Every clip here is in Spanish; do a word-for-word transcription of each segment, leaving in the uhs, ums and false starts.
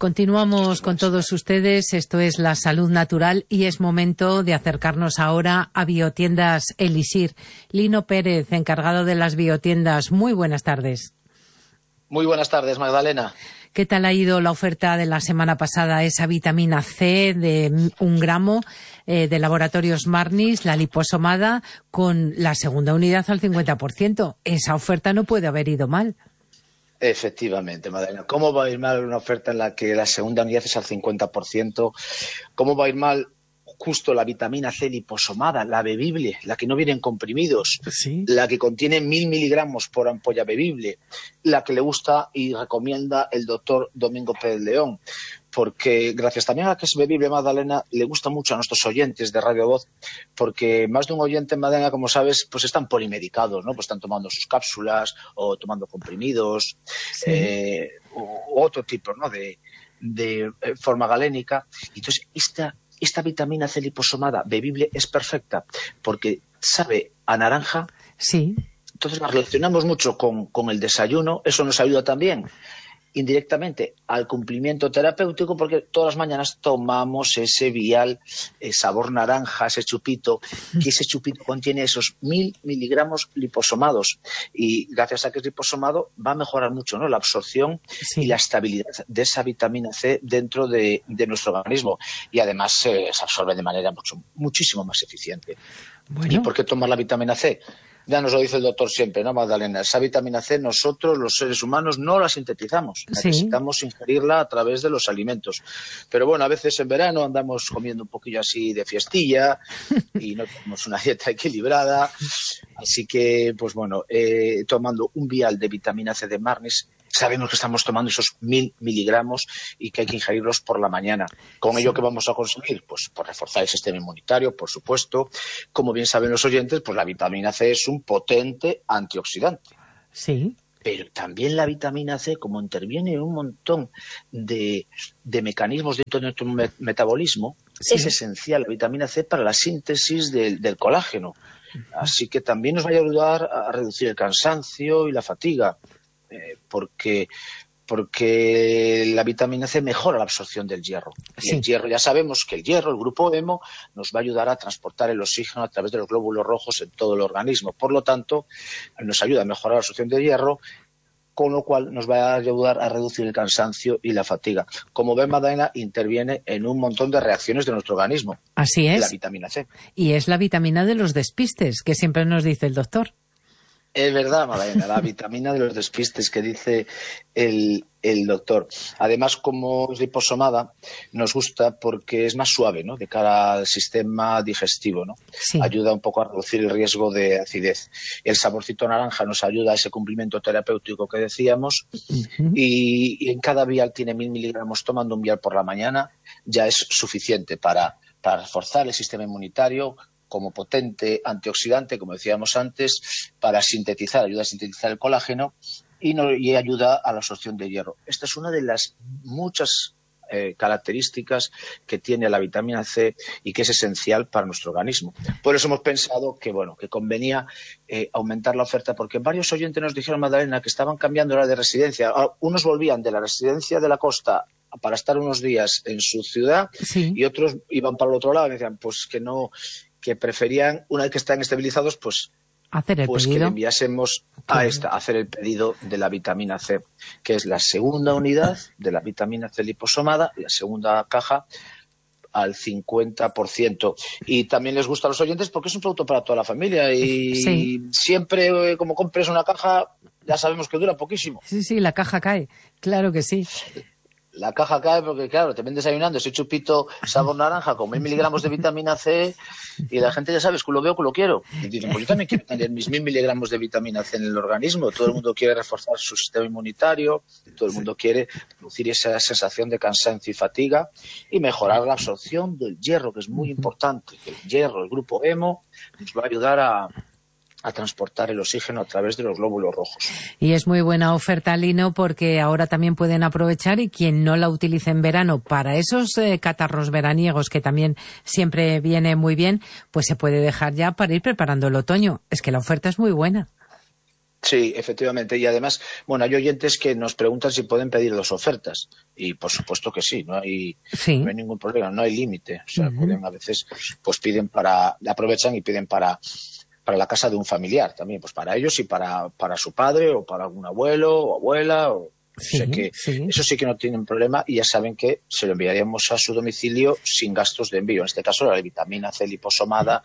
Continuamos con todos ustedes, esto es La Salud Natural y es momento de acercarnos ahora a Biotiendas Elixir. Lino Pérez, encargado de las biotiendas, muy buenas tardes. Muy buenas tardes, Magdalena. ¿Qué tal ha ido la oferta de la semana pasada, esa vitamina C de un gramo eh, de Laboratorios Marnis, la liposomada, con la segunda unidad al cincuenta por ciento? Esa oferta no puede haber ido mal. Efectivamente, Magdalena. ¿Cómo va a ir mal una oferta en la que la segunda unidad es al cincuenta por ciento? ¿Cómo va a ir mal justo la vitamina C liposomada, la bebible, la que no viene en comprimidos, ¿Sí? la que contiene mil miligramos por ampolla bebible, la que le gusta y recomienda el doctor Domingo Pérez León? Porque gracias también a que es bebible, Magdalena, le gusta mucho a nuestros oyentes de Radio Voz, porque más de un oyente, Magdalena, como sabes, pues están polimedicados, ¿no? Pues están tomando sus cápsulas o tomando comprimidos, Sí. eh, o, o otro tipo, ¿no? de, de eh, forma galénica. Entonces, esta, esta vitamina C liposomada bebible es perfecta porque sabe a naranja. Sí. Entonces la relacionamos mucho con, con el desayuno. Eso nos ayuda también indirectamente al cumplimiento terapéutico, porque todas las mañanas tomamos ese vial, eh, sabor naranja, ese chupito, que ese chupito contiene esos mil miligramos liposomados, y gracias a que es liposomado va a mejorar mucho, ¿no?, la absorción Sí. y la estabilidad de esa vitamina C dentro de, de nuestro organismo, y además eh, se absorbe de manera mucho, muchísimo más eficiente. Bueno. ¿Y por qué tomar la vitamina C? Ya nos lo dice el doctor siempre, ¿no, Magdalena? Esa vitamina C nosotros, los seres humanos, no la sintetizamos. Sí. Necesitamos ingerirla a través de los alimentos. Pero bueno, a veces en verano andamos comiendo un poquillo así de fiestilla y no tenemos una dieta equilibrada. Así que, pues bueno, eh, tomando un vial de vitamina C de Marnis, sabemos que estamos tomando esos mil miligramos y que hay que ingerirlos por la mañana. ¿Con ello qué vamos a conseguir? Pues por reforzar el sistema inmunitario, por supuesto. Como bien saben los oyentes, pues la vitamina C es un potente antioxidante. Sí. Pero también la vitamina C, como interviene en un montón de, de mecanismos dentro de nuestro me- metabolismo, Sí. es esencial la vitamina C para la síntesis del, del colágeno. Así que también nos va a ayudar a reducir el cansancio y la fatiga. Eh, porque, porque la vitamina C mejora la absorción del hierro. Y Sí. el hierro, ya sabemos que el hierro, el grupo hemo, nos va a ayudar a transportar el oxígeno a través de los glóbulos rojos en todo el organismo. Por lo tanto, nos ayuda a mejorar la absorción del hierro, con lo cual nos va a ayudar a reducir el cansancio y la fatiga. Como ven, Magdalena, interviene en un montón de reacciones de nuestro organismo. Así La es. vitamina C. Y es la vitamina de los despistes, que siempre nos dice el doctor. Es verdad, Magdalena, la vitamina de los despistes que dice el, el doctor. Además, como es liposomada, nos gusta porque es más suave, ¿no?, de cara al sistema digestivo, ¿no? Sí. Ayuda un poco a reducir el riesgo de acidez. El saborcito naranja nos ayuda a ese cumplimiento terapéutico que decíamos. Uh-huh. Y, y en cada vial tiene mil miligramos. Tomando un vial por la mañana ya es suficiente para, para reforzar el sistema inmunitario, como potente antioxidante, como decíamos antes, para sintetizar, ayuda a sintetizar el colágeno y, no, y ayuda a la absorción de hierro. Esta es una de las muchas eh, características que tiene la vitamina C y que es esencial para nuestro organismo. Por eso hemos pensado que, bueno, que convenía eh, aumentar la oferta, porque varios oyentes nos dijeron, Magdalena, que estaban cambiando la de residencia. Unos volvían de la residencia de la costa para estar unos días en su ciudad, Sí. y otros iban para el otro lado y decían pues que no, que preferían, una vez que están estabilizados, pues, Hacer el pues que pedido. le enviásemos Claro. a esta, a hacer el pedido de la vitamina C, que es la segunda unidad de la vitamina C liposomada, la segunda caja al cincuenta por ciento. Y también les gusta a los oyentes porque es un producto para toda la familia y Sí. siempre, eh, como compres una caja, ya sabemos que dura poquísimo. Sí, sí, la caja cae. Claro que sí. La caja cae porque, claro, te ven desayunando ese chupito sabor naranja con mil miligramos de vitamina C y la gente, ya sabes, que lo veo, que lo quiero. Y dicen, pues yo también quiero tener mis mil miligramos de vitamina C en el organismo. Todo el mundo quiere reforzar su sistema inmunitario, todo el mundo quiere reducir esa sensación de cansancio y fatiga y mejorar la absorción del hierro, que es muy importante. El hierro, el grupo hemo, nos va a ayudar a... a transportar el oxígeno a través de los glóbulos rojos. Y es muy buena oferta, Lino, porque ahora también pueden aprovechar, y quien no la utilice en verano para esos eh, catarros veraniegos, que también siempre viene muy bien, pues se puede dejar ya para ir preparando el otoño. Es que la oferta es muy buena. Sí, efectivamente. Y además, bueno, hay oyentes que nos preguntan si pueden pedir dos ofertas. Y por supuesto que sí, no hay, Sí. no hay ningún problema, no hay límite. O sea, Uh-huh. pueden a veces, pues piden para, aprovechan y piden para, para la casa de un familiar también, pues para ellos y para, para su padre o para algún abuelo o abuela. O, Sí, o sea que sí. eso sí que no tienen problema y ya saben que se lo enviaríamos a su domicilio sin gastos de envío. En este caso, la vitamina C liposomada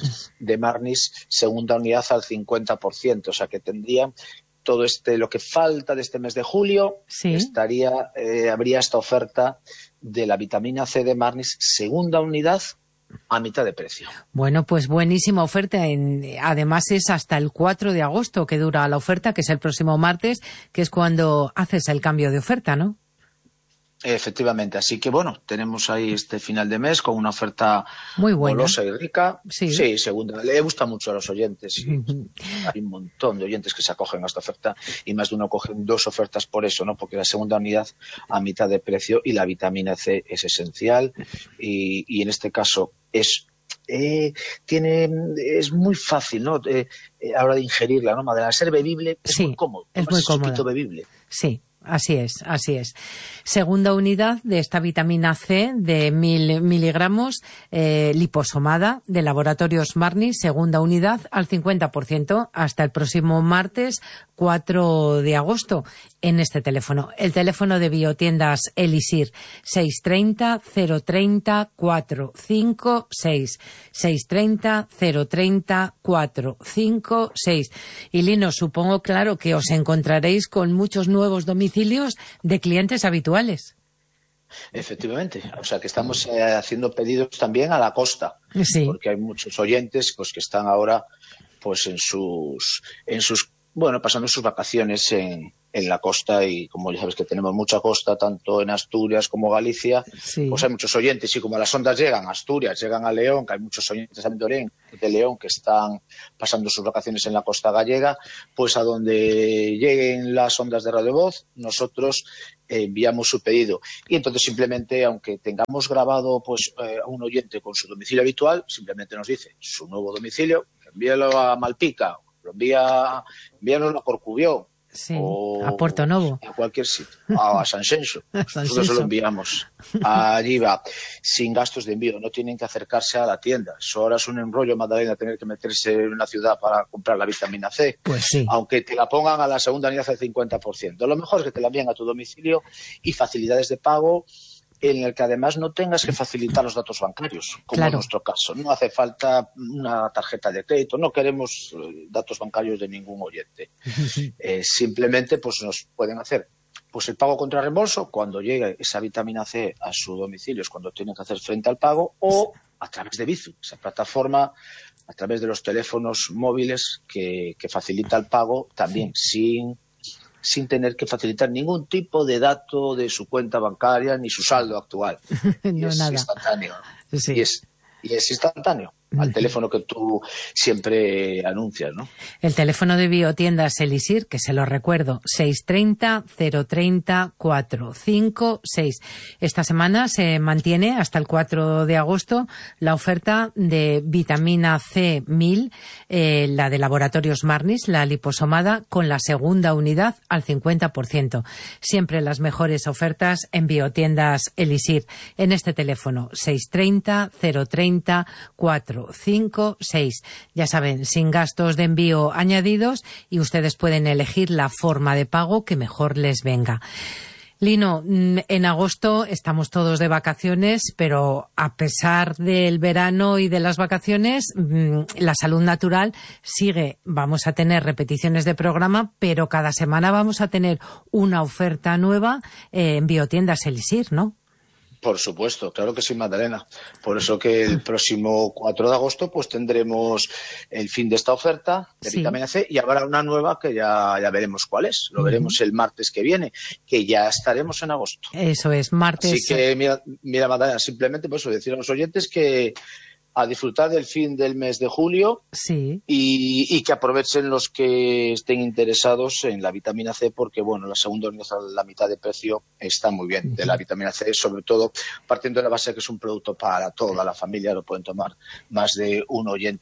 de Marnis, segunda unidad al cincuenta por ciento. O sea que tendrían todo este, lo que falta de este mes de julio, sí. estaría, eh, habría esta oferta de la vitamina C de Marnis, segunda unidad a mitad de precio. Bueno, pues buenísima oferta. En, además es hasta el cuatro de agosto que dura la oferta, que es el próximo martes, que es cuando haces el cambio de oferta, ¿no? Efectivamente, así que bueno, tenemos ahí este final de mes con una oferta muy buena, golosa y rica. Sí, sí segunda. Le gusta mucho a los oyentes y uh-huh. hay un montón de oyentes que se acogen a esta oferta y más de uno cogen dos ofertas por eso, ¿no? Porque la segunda unidad a mitad de precio y la vitamina C es esencial y, y en este caso es Eh, tiene es muy fácil, ¿no? Eh, eh, a la hora de ingerirla, ¿no? Madre, al ser bebible es sí, muy cómodo. Es muy cómodo. Bebible. Sí. Así es, así es. Segunda unidad de esta vitamina C de mil miligramos, eh, liposomada de Laboratorios Marnis, segunda unidad al cincuenta por ciento hasta el próximo martes cuatro de agosto en este teléfono. El teléfono de Biotiendas Elisir, seis tres cero, cero tres cero, cuatro cinco seis, seis tres cero, cero tres cero, cuatro cinco seis. Y Lino, supongo, claro, que os encontraréis con muchos nuevos domicilios de clientes habituales. Efectivamente, o sea que estamos eh, haciendo pedidos también a la costa, sí. porque hay muchos oyentes pues que están ahora pues en sus en sus bueno, pasando sus vacaciones en, en la costa y como ya sabes que tenemos mucha costa, tanto en Asturias como Galicia, sí. pues hay muchos oyentes y como las ondas llegan a Asturias, llegan a León, que hay muchos oyentes también de León que están pasando sus vacaciones en la costa gallega, pues a donde lleguen las ondas de Radio Voz, nosotros eh, enviamos su pedido. Y entonces simplemente, aunque tengamos grabado pues eh, a un oyente con su domicilio habitual, simplemente nos dice su nuevo domicilio, envíalo a Malpica, lo envía, envíanos a Corcubión, sí, o a Puerto Novo, a cualquier sitio, a, a Sanxenxo. Nosotros se lo enviamos. Allí va, sin gastos de envío, no tienen que acercarse a la tienda. Eso ahora es un enrollo, Magdalena, tener que meterse en una ciudad para comprar la vitamina C. Pues sí. Aunque te la pongan a la segunda unidad al cincuenta por ciento. Lo mejor es que te la envíen a tu domicilio y facilidades de pago en el que además no tengas que facilitar los datos bancarios, como claro. en nuestro caso. No hace falta una tarjeta de crédito, no queremos datos bancarios de ningún oyente. eh, simplemente pues nos pueden hacer pues el pago contra reembolso cuando llegue esa vitamina C a su domicilio, es cuando tienen que hacer frente al pago, o a través de Bizu, esa plataforma a través de los teléfonos móviles que, que facilita el pago también sin sin tener que facilitar ningún tipo de dato de su cuenta bancaria ni su saldo actual. no, y es nada. instantáneo. Sí. Y es, y es instantáneo. Al teléfono que tú siempre anuncias, ¿no? El teléfono de Biotiendas Elisir, que se lo recuerdo, seis tres cero, cero tres cero, cuatro cinco seis. Esta semana se mantiene hasta el cuatro de agosto la oferta de vitamina C mil, eh, la de Laboratorios Marnis, la liposomada, con la segunda unidad al cincuenta por ciento. Siempre las mejores ofertas en Biotiendas Elisir. En este teléfono, seis tres cero, cero tres cero, cuatro cinco seis. Ya saben, sin gastos de envío añadidos y ustedes pueden elegir la forma de pago que mejor les venga. Lino, en agosto estamos todos de vacaciones, pero a pesar del verano y de las vacaciones, la salud natural sigue. Vamos a tener repeticiones de programa, pero cada semana vamos a tener una oferta nueva en Biotiendas Elisir, ¿no? Por supuesto, claro que sí, Magdalena. Por eso que el próximo cuatro de agosto pues tendremos el fin de esta oferta de sí. vitamina C y habrá una nueva que ya, ya veremos cuál es. Lo uh-huh. veremos el martes que viene, que ya estaremos en agosto. Eso es, martes. Así que, mira, mira Magdalena, simplemente pues decir a los oyentes que a disfrutar del fin del mes de julio sí. y, y que aprovechen los que estén interesados en la vitamina C, porque bueno, la segunda unidad a la mitad de precio está muy bien, de la vitamina C, sobre todo partiendo de la base que es un producto para toda la familia, lo pueden tomar más de un oyente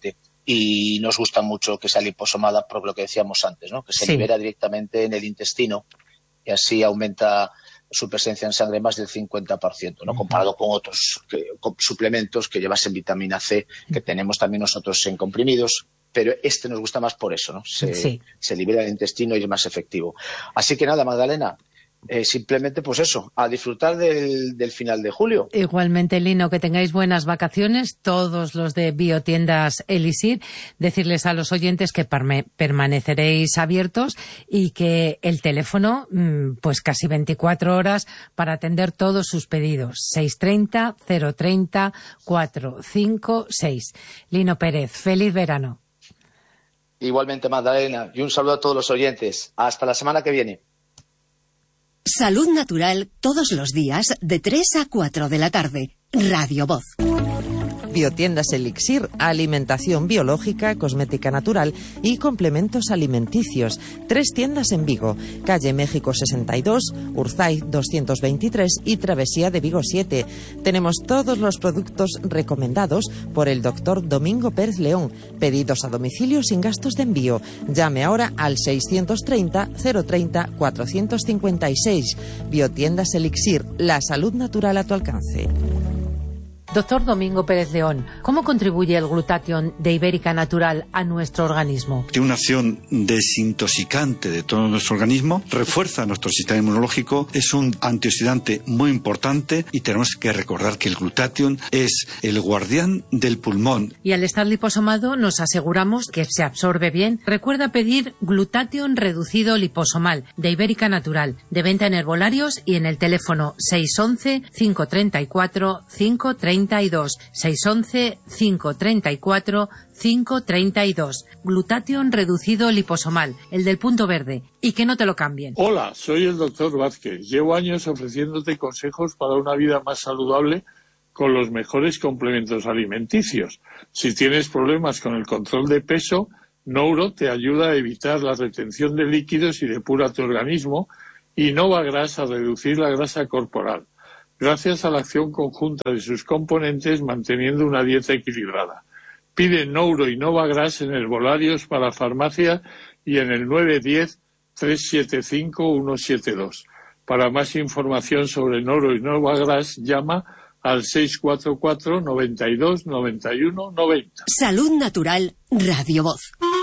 y nos gusta mucho que sea liposomada por lo que decíamos antes, ¿no? Que se sí. libera directamente en el intestino y así aumenta su presencia en sangre más del cincuenta por ciento, ¿no? Uh-huh. Comparado con otros que, con suplementos que llevasen vitamina C, que tenemos también nosotros en comprimidos, pero este nos gusta más por eso, ¿no? Se, sí. se libera el intestino y es más efectivo. Así que nada, Magdalena, Eh, simplemente pues eso, a disfrutar del, del final de julio. Igualmente, Lino, que tengáis buenas vacaciones, todos los de Biotiendas Elixir, decirles a los oyentes que parme, permaneceréis abiertos y que el teléfono, pues casi veinticuatro horas para atender todos sus pedidos, seis treinta, cero treinta, cuatrocientos cincuenta y seis. Lino Pérez, feliz verano. Igualmente, Magdalena, y un saludo a todos los oyentes. Hasta la semana que viene. Salud Natural todos los días de tres a cuatro de la tarde. Radio Voz. Biotiendas Elixir, alimentación biológica, cosmética natural y complementos alimenticios. Tres tiendas en Vigo, calle México sesenta y dos, Urzaiz doscientos veintitrés y Travesía de Vigo siete. Tenemos todos los productos recomendados por el doctor Domingo Pérez León. Pedidos a domicilio sin gastos de envío. Llame ahora al seiscientos treinta, cero treinta, cuatrocientos cincuenta y seis. Biotiendas Elixir, la salud natural a tu alcance. Doctor Domingo Pérez León, ¿cómo contribuye el glutatión de Ibérica Natural a nuestro organismo? Tiene una acción desintoxicante de todo nuestro organismo, refuerza nuestro sistema inmunológico, es un antioxidante muy importante y tenemos que recordar que el glutatión es el guardián del pulmón. Y al estar liposomado nos aseguramos que se absorbe bien. Recuerda pedir glutatión reducido liposomal de Ibérica Natural, de venta en herbolarios y en el teléfono seis once, cinco treinta y cuatro, cinco treinta y dos, seis once, cinco treinta y cuatro, cinco treinta y dos. Glutatión reducido liposomal, el del punto verde, y que no te lo cambien. Hola, soy el doctor Vázquez. Llevo años ofreciéndote consejos para una vida más saludable con los mejores complementos alimenticios. Si tienes problemas con el control de peso, Nouro te ayuda a evitar la retención de líquidos y depura tu organismo, y Novagras a reducir la grasa corporal, gracias a la acción conjunta de sus componentes manteniendo una dieta equilibrada. Pide Nouro y Novagras en herbolarios para farmacia y en el nueve uno cero, tres siete cinco, uno siete dos. Para más información sobre Nouro y Novagras, llama al seis cuatro cuatro, noventa y dos, noventa y uno, noventa. Salud Natural, Radio Voz.